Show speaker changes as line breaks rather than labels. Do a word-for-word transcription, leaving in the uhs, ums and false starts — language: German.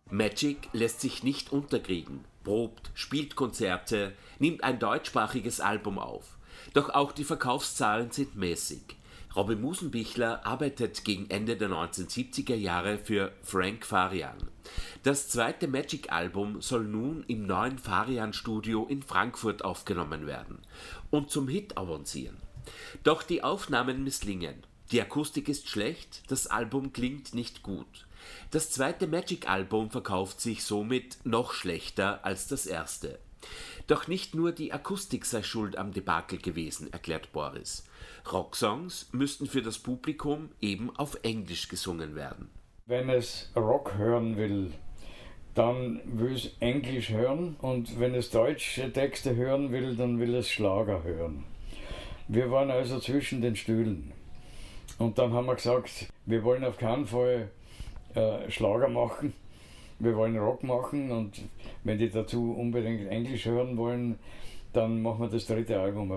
Magic lässt sich nicht unterkriegen, probt, spielt Konzerte, nimmt ein deutschsprachiges Album auf. Doch auch die Verkaufszahlen sind mäßig. Robin Musenbichler arbeitet gegen Ende der neunzehnhundertsiebziger Jahre für Frank Farian. Das zweite Magic-Album soll nun im neuen Farian-Studio in Frankfurt aufgenommen werden und zum Hit avancieren. Doch die Aufnahmen misslingen. Die Akustik ist schlecht, das Album klingt nicht gut. Das zweite Magic-Album verkauft sich somit noch schlechter als das erste. Doch nicht nur die Akustik sei schuld am Debakel gewesen, erklärt Boris. Rocksongs müssten für das Publikum eben auf Englisch gesungen werden.
Wenn es Rock hören will, dann will es Englisch hören, und wenn es deutsche Texte hören will, dann will es Schlager hören. Wir waren also zwischen den Stühlen. Und dann haben wir gesagt, wir wollen auf keinen Fall äh, Schlager machen, wir wollen Rock machen, und wenn die dazu unbedingt Englisch hören wollen, dann machen wir das dritte Album auf